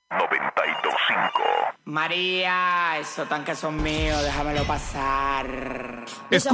92.5. María, esos tanques son míos, déjamelo pasar.